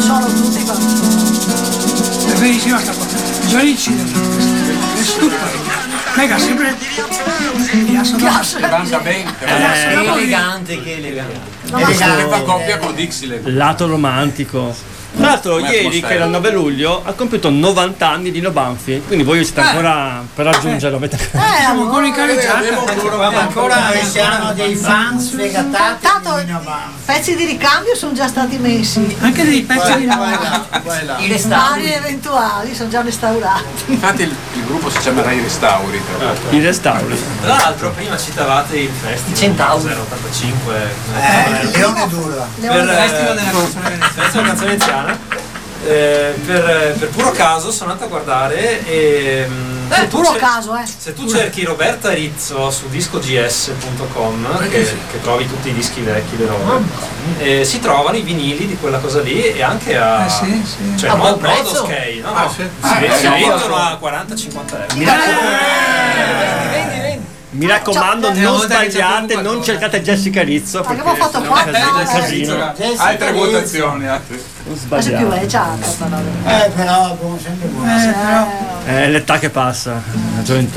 sono tutti ma È benissimo sta cosa. Bisogna inciderla. È stupendo. Mega sempre. Levanta bene. Che elegante. Elegante fa coppia con Dixieland. Lato romantico. Tra l'altro ieri, che era il 9 luglio, ha compiuto 90 anni Dino Banfi, quindi voi siete ancora per raggiungerlo. Siamo ancora in carreggiata. Ancora siamo dei fan sfegatati. Tanto pezzi di ricambio sono già stati messi. Anche dei pezzi di I restauri eventuali sono già restaurati. Infatti il gruppo si chiamerà I Restauri. I restauri. Tra l'altro prima citavate il festival Centauri. 85 Leone Duro. per Festival della canzone veneziana. Per puro caso sono andato a guardare e se tu cerchi Roberta Rizzo su discogs.com che trovi tutti i dischi vecchi di roba, si trovano i vinili di quella cosa lì e anche a cioè a buon modo prezzo. skate, no? Si vendono a 40-50 euro. Mi raccomando, non sbagliate, non cercate Jessica Rizzo. Perché abbiamo fatto 4 casino. Altre votazioni. Non non sbagliate. più è già Però sempre buono. È l'età che passa, la gioventù.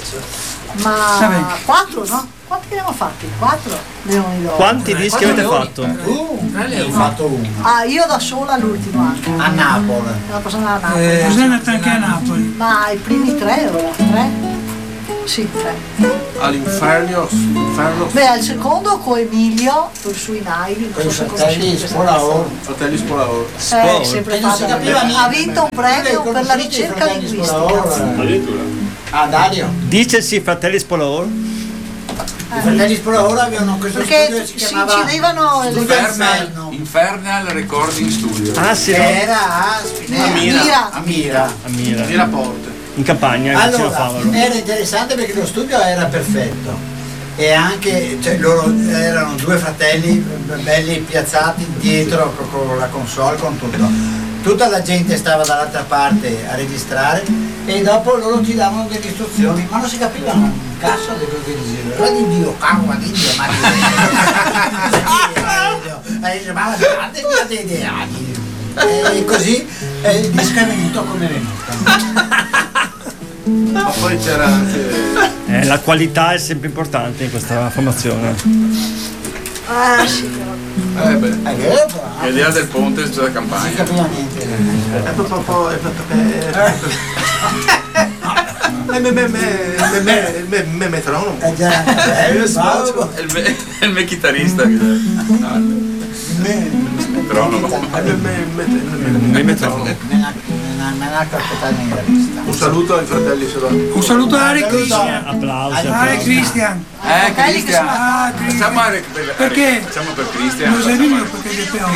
ma 4 no? Quanti che ne abbiamo fatti? 4 Leoni d'Oro. Quanti dischi avete fatto? Ho fatto uno. Io da sola l'ultimo anno. A Napoli. Una persona a Napoli. Cos'è nata anche a Napoli? Ma i primi 3 ora? 3? Sì, 3. All'inferno. Beh, al secondo con Emilio, sui Naili, Con non i so se fratelli conoscete. Spolaoro. Fratelli Spolaoro. Sempre E non si fatto. capiva niente. Ha vinto un premio per la ricerca linguistica. A Dario. Dicesi Fratelli Spolaor. I fratelli Spolaoro avevano questo studio Perché che si si chiamava incidevano le Infernal Recording Studio. Ah sì, che no? era a Mira. A Mira. A Mira. Miraporte. In campagna, vicino a Allora, Favaro. era interessante perché lo studio era perfetto e anche loro erano due fratelli belli piazzati dietro con la console, con tutto. Tutta la gente stava dall'altra parte a registrare e dopo loro ti davano delle istruzioni, ma non si capivano un cazzo di quello che dicevano. Era di Dio, cavolo di Dio, ma di Dio. E così il disco è venuto come è venuto. Ma poi c'era anche. La qualità è sempre importante in questa formazione. Sì, però. E lì del ponte c'è la campagna. Non si capiva niente. Me metronomo. Già, Il me chitarrista. Metronomo. Un saluto ai fratelli Soloni. Un saluto a Hare Krishna. Applausi. Hare Christian. Cristian. Ah, Facciamo perché? Facciamo per Cristian. Non sei venuto perché gli abbiamo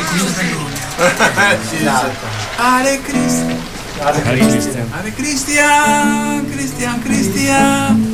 Hare Cristian. Hare Krishna. Hare Cristian. Cristian.